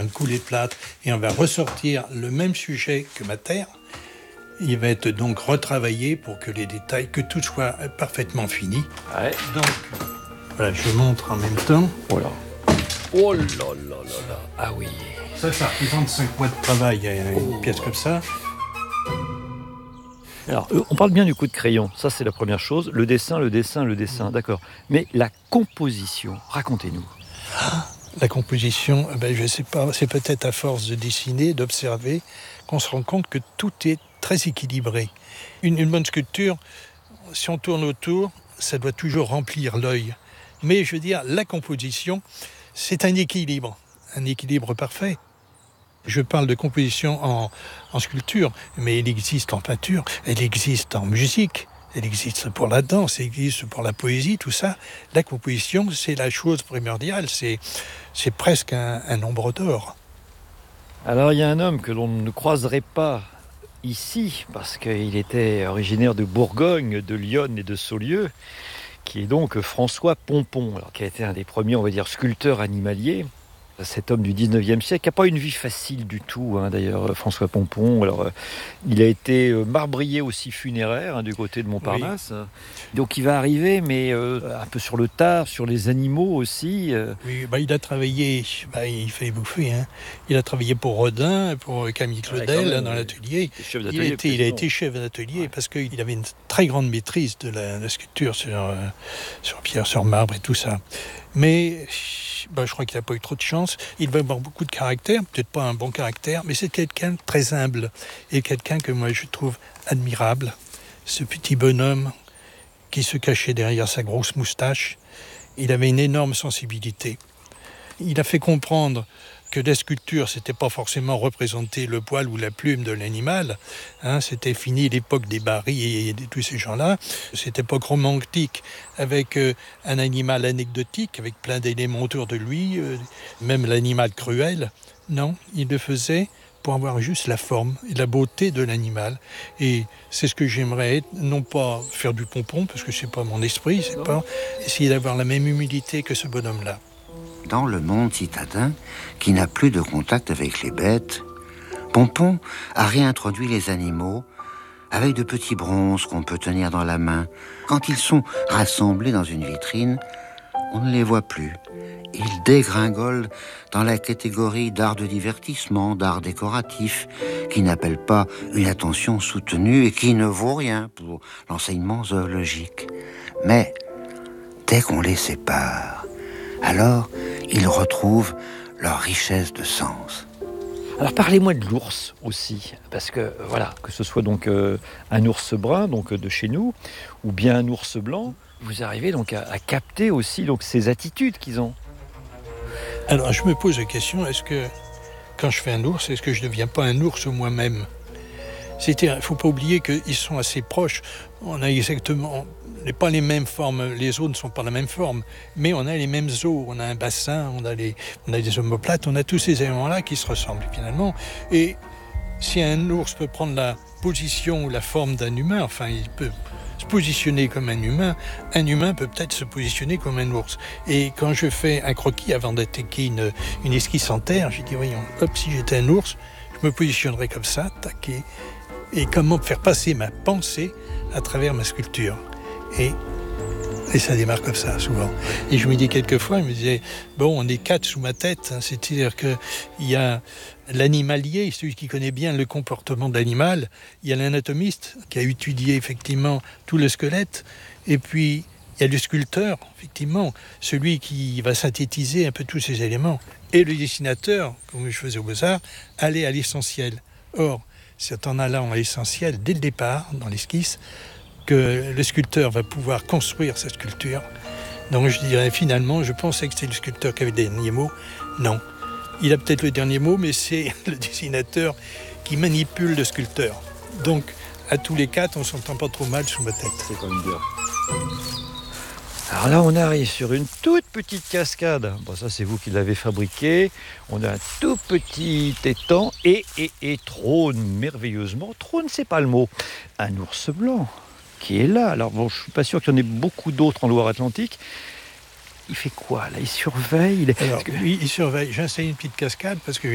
une coulée de plâtre et on va ressortir le même sujet que ma terre. Il va être donc retravaillé pour que les détails, que tout soit parfaitement fini. Ouais. Donc, voilà, je montre en même temps. Oh là. Oh là là là là. Ah oui. Ça représente 5 mois de travail, une pièce comme ça. Alors, on parle bien du coup de crayon, ça c'est la première chose. Le dessin, d'accord. Mais la composition, racontez-nous. La composition, je ne sais pas, c'est peut-être à force de dessiner, d'observer, qu'on se rend compte que tout est très équilibré. Une bonne sculpture, si on tourne autour, ça doit toujours remplir l'œil. Mais je veux dire, la composition, c'est un équilibre parfait. Je parle de composition en sculpture, mais elle existe en peinture, elle existe en musique, elle existe pour la danse, elle existe pour la poésie, tout ça. La composition, c'est la chose primordiale, c'est presque un nombre d'or. Alors il y a un homme que l'on ne croiserait pas ici, parce qu'il était originaire de Bourgogne, de Lyon et de Saulieu, qui est donc François Pompon, alors, qui a été un des premiers, on va dire, sculpteurs animaliers. Cet homme du 19e siècle qui n'a pas une vie facile du tout, d'ailleurs, François Pompon. Alors, il a été marbrier aussi funéraire du côté de Montparnasse. Oui. Donc il va arriver, mais un peu sur le tard, sur les animaux aussi. Oui, il a travaillé, il fait bouffer. Il a travaillé pour Rodin, pour Camille Claudel dans l'atelier. Il a été chef d'atelier parce qu'il avait une très grande maîtrise de la sculpture sur pierre, sur marbre et tout ça. Mais je crois qu'il n'a pas eu trop de chance. Il va avoir beaucoup de caractère, peut-être pas un bon caractère, mais c'est quelqu'un de très humble et quelqu'un que moi je trouve admirable. Ce petit bonhomme qui se cachait derrière sa grosse moustache, il avait une énorme sensibilité. Il a fait comprendre que la sculpture, c'était pas forcément représenter le poil ou la plume de l'animal. C'était fini l'époque des Barye et de tous ces gens-là. Cette époque romantique avec un animal anecdotique, avec plein d'éléments autour de lui, même l'animal cruel. Non, il le faisait pour avoir juste la forme et la beauté de l'animal. Et c'est ce que j'aimerais être, non pas faire du pompon, parce que c'est pas mon esprit, c'est pas essayer d'avoir la même humilité que ce bonhomme-là. Dans le monde citadin, qui n'a plus de contact avec les bêtes, Pompon a réintroduit les animaux avec de petits bronzes qu'on peut tenir dans la main. Quand ils sont rassemblés dans une vitrine, on ne les voit plus. Ils dégringolent dans la catégorie d'art de divertissement, d'art décoratif, qui n'appelle pas une attention soutenue et qui ne vaut rien pour l'enseignement zoologique. Mais dès qu'on les sépare, alors ils retrouvent leur richesse de sens. Alors parlez-moi de l'ours aussi, parce que voilà, que ce soit donc un ours brun, donc de chez nous, ou bien un ours blanc, vous arrivez donc à capter aussi donc ces attitudes qu'ils ont. Alors je me pose la question, est-ce que quand je fais un ours, est-ce que je ne deviens pas un ours moi-même ? Il ne faut pas oublier qu'ils sont assez proches. On a exactement, pas les mêmes formes, les os ne sont pas la même forme, mais on a les mêmes os, on a un bassin, on a des omoplates, on a tous ces éléments-là qui se ressemblent finalement. Et si un ours peut prendre la position ou la forme d'un humain, enfin il peut se positionner comme un humain peut peut-être se positionner comme un ours. Et quand je fais un croquis avant d'attaquer une esquisse en terre, je dis voyons, hop, si j'étais un ours, je me positionnerais comme ça, tac, et comment faire passer ma pensée à travers ma sculpture. Et ça démarre comme ça, souvent. Et je me dis quelquefois, je me disais, bon, on est 4 sous ma tête, c'est-à-dire qu'il y a l'animalier, celui qui connaît bien le comportement de l'animal, il y a l'anatomiste qui a étudié effectivement tout le squelette, et puis il y a le sculpteur, effectivement, celui qui va synthétiser un peu tous ces éléments, et le dessinateur, comme je faisais au Beaux-Arts, aller à l'essentiel. Or, c'est en allant à l'essentiel dès le départ, dans l'esquisse, que le sculpteur va pouvoir construire sa sculpture. Donc je dirais finalement, je pensais que c'était le sculpteur qui avait le dernier mot. Non, il a peut-être le dernier mot, mais c'est le dessinateur qui manipule le sculpteur. Donc à tous les 4, on ne s'entend pas trop mal sous ma tête. C'est quand même bien. Alors là, on arrive sur une toute petite cascade. Bon, ça, c'est vous qui l'avez fabriqué. On a un tout petit étang et trône merveilleusement. Trône, c'est pas le mot. Un ours blanc qui est là. Alors bon, je suis pas sûr qu'il y en ait beaucoup d'autres en Loire-Atlantique. Il fait quoi là ? Il surveille Alors, lui, il surveille. J'enseigne une petite cascade parce que